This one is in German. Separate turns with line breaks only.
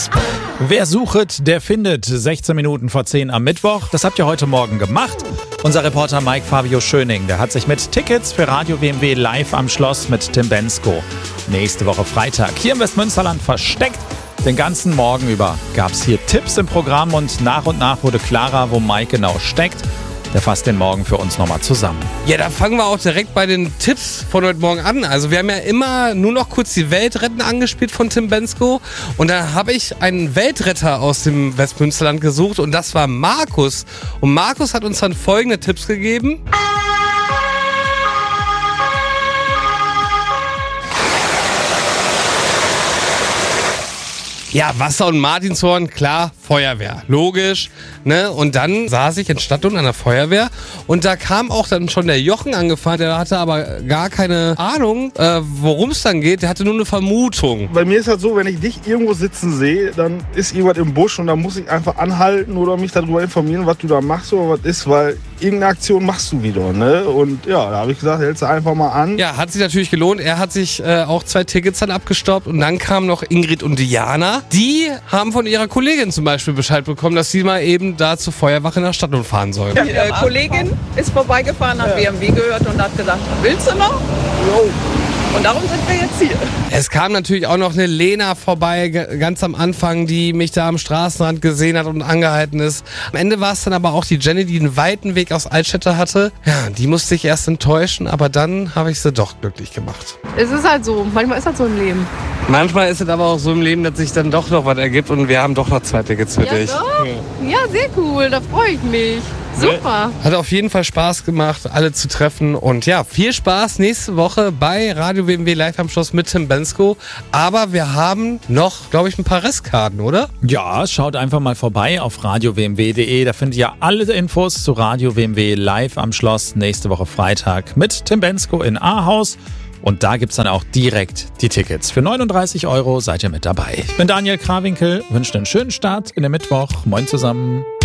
Wer sucht, der findet. 16 Minuten vor 10 am Mittwoch. Das habt ihr heute Morgen gemacht. Unser Reporter Mike Fabio Schöning, der hat sich mit Tickets für Radio WMW live am Schloss mit Tim Bendzko nächste Woche Freitag hier im Westmünsterland versteckt. Den ganzen Morgen über gab es hier Tipps im Programm und nach wurde klarer, wo Mike genau steckt. Der fasst den Morgen für uns nochmal zusammen.
Ja, da fangen wir auch direkt bei den Tipps von heute Morgen an. Also wir haben ja immer nur noch kurz die Welt retten angespielt von Tim Bendzko. Und da habe ich einen Weltretter aus dem Westmünsterland gesucht und das war Markus. Und Markus hat uns dann folgende Tipps gegeben. Ja, Wasser- und Martinshorn, klar, Feuerwehr, logisch. Ne? Und dann saß ich in Stadtlohn an der Feuerwehr und da kam auch dann schon der Jochen angefahren, der hatte aber gar keine Ahnung, worum es dann geht, der hatte nur eine Vermutung.
Bei mir ist das so, wenn ich dich irgendwo sitzen sehe, dann ist irgendwas im Busch und dann muss ich einfach anhalten oder mich darüber informieren, was du da machst oder was ist, weil irgendeine Aktion machst du wieder. Ne? Und ja, da habe ich gesagt, hältst du einfach mal an.
Ja, hat sich natürlich gelohnt. Er hat sich auch 2 Tickets dann abgestaubt und dann kamen noch Ingrid und Diana. Die haben von ihrer Kollegin zum Beispiel Bescheid bekommen, dass sie mal eben da zur Feuerwache nach Stadtlohn fahren sollen.
Die Kollegin ist vorbeigefahren, hat BMW gehört und hat gesagt, willst du noch? Jo. Und darum sind wir jetzt hier.
Es kam natürlich auch noch eine Lena vorbei, ganz am Anfang, die mich da am Straßenrand gesehen hat und angehalten ist. Am Ende war es dann aber auch die Jenny, die einen weiten Weg aus Altstädte hatte. Ja, die musste ich erst enttäuschen, aber dann habe ich sie doch glücklich gemacht.
Es ist halt so, manchmal ist das so im Leben.
Manchmal ist es aber auch so im Leben, dass sich dann doch noch was ergibt und wir haben doch noch 2 Tickets für dich.
Doch? Ja, sehr cool, da freue ich mich. Super.
Hat auf jeden Fall Spaß gemacht, alle zu treffen. Und ja, viel Spaß nächste Woche bei Radio WMW live am Schloss mit Tim Bendzko. Aber wir haben noch, glaube ich, ein paar Restkarten, oder?
Ja, schaut einfach mal vorbei auf radiowmw.de. Da findet ihr alle Infos zu Radio WMW live am Schloss nächste Woche Freitag mit Tim Bendzko in Ahaus. Und da gibt's dann auch direkt die Tickets. Für 39 € seid ihr mit dabei. Ich bin Daniel Krawinkel, wünsche einen schönen Start in den Mittwoch. Moin zusammen.